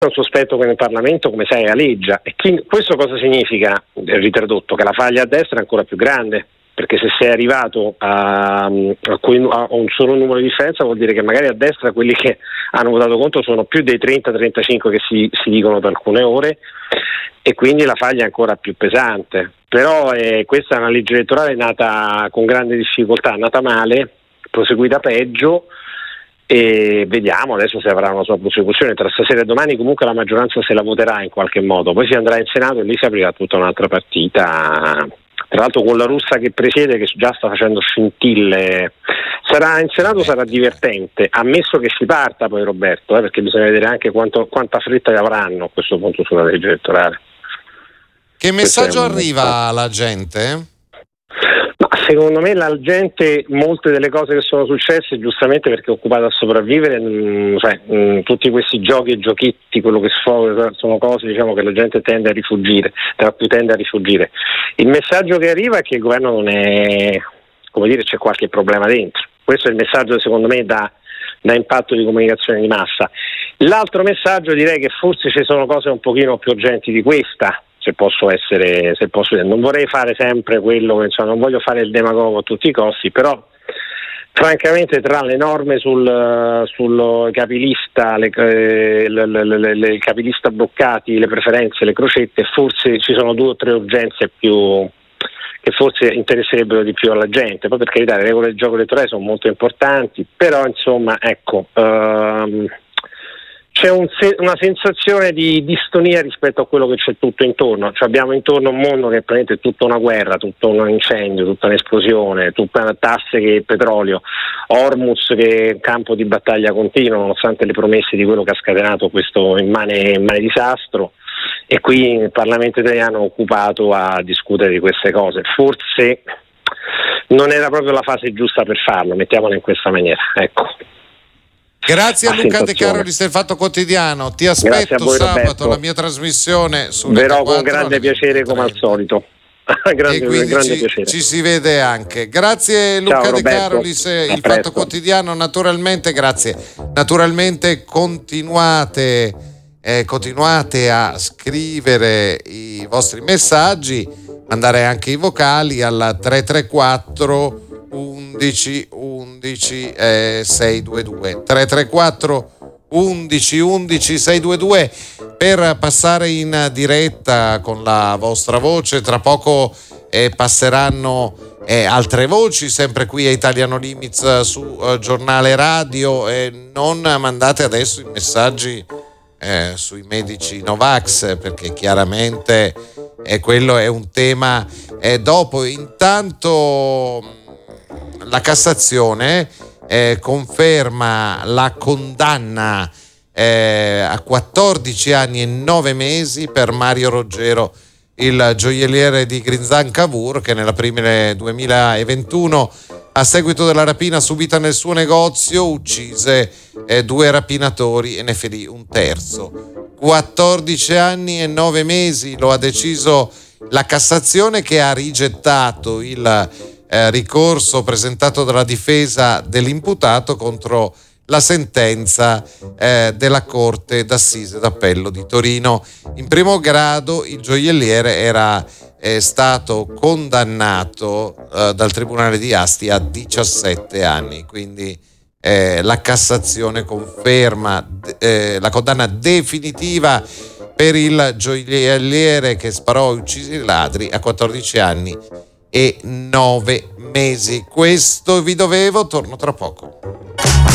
un sospetto che nel Parlamento, come sai, aleggia. E questo cosa significa, ritradotto? Che la faglia a destra è ancora più grande, perché se sei arrivato a un solo numero di differenza vuol dire che magari a destra quelli che hanno votato contro sono più dei 30-35 che si dicono da alcune ore, e quindi la faglia è ancora più pesante. Però questa è una legge elettorale nata con grande difficoltà, nata male, proseguita peggio, e vediamo adesso se avrà una sua prosecuzione. Tra stasera e domani comunque la maggioranza se la voterà in qualche modo, poi si andrà in Senato e lì si aprirà tutta un'altra partita, tra l'altro con la russa che presiede, che già sta facendo scintille. Sarà in Senato, sarà divertente, ammesso che si parta poi, Roberto, perché bisogna vedere anche quanta fretta avranno a questo punto sulla legge elettorale. Che messaggio arriva alla gente? Ma secondo me la gente, molte delle cose che sono successe, giustamente perché è occupata a sopravvivere, tutti questi giochi e giochetti, quello che sono cose, diciamo, che la gente tende a rifugire, tra cui tende a rifugire. Il messaggio che arriva è che il governo non è, come dire, c'è qualche problema dentro. Questo è il messaggio, secondo me, da impatto di comunicazione di massa. L'altro messaggio, direi che forse ci sono cose un pochino più urgenti di questa, se posso dire. Non vorrei fare sempre quello che, non voglio fare il demagogo a tutti i costi, però francamente tra le norme sul capilista, le capilista bloccati, le preferenze, le crocette, forse ci sono 2 o 3 urgenze più che forse interesserebbero di più alla gente. Poi, per carità, le regole del gioco elettorale sono molto importanti, però insomma, ecco, c'è una sensazione di distonia rispetto a quello che c'è tutto intorno. Cioè, abbiamo intorno un mondo che è praticamente tutta una guerra, tutto un incendio, tutta un'esplosione, tutta tasse che petrolio, Hormuz che è un campo di battaglia continuo nonostante le promesse di quello che ha scatenato questo immane disastro, e qui il Parlamento italiano è occupato a discutere di queste cose. Forse non era proprio la fase giusta per farlo, mettiamola in questa maniera, ecco. Grazie a Luca De Carolis del Fatto Quotidiano, ti aspetto voi, sabato Roberto. alla mia trasmissione su verrò con grande piacere come al solito. grande piacere. Ci si vede anche. Grazie Luca Ciao, De Carolis, il Fatto Quotidiano, naturalmente, grazie. Naturalmente continuate a scrivere i vostri messaggi, mandare anche i vocali al 334 11 11 622 334 11 11 622 per passare in diretta con la vostra voce. Tra poco passeranno altre voci, sempre qui a Italiano Limits su Giornale Radio. Non mandate adesso i messaggi sui medici Novax, perché chiaramente quello è un tema dopo. Intanto la Cassazione conferma la condanna a 14 anni e 9 mesi per Mario Roggero, il gioielliere di Grinzan Cavour, che nell'aprile 2021, a seguito della rapina subita nel suo negozio, uccise 2 rapinatori e ne ferì un terzo. 14 anni e 9 mesi, lo ha deciso la Cassazione, che ha rigettato il ricorso presentato dalla difesa dell'imputato contro la sentenza della Corte d'Assise d'Appello di Torino. In primo grado il gioielliere era stato condannato dal Tribunale di Asti a 17 anni, quindi la Cassazione conferma la condanna definitiva per il gioielliere che sparò e uccise i ladri a 14 anni e 9 mesi. Questo vi dovevo, torno tra poco.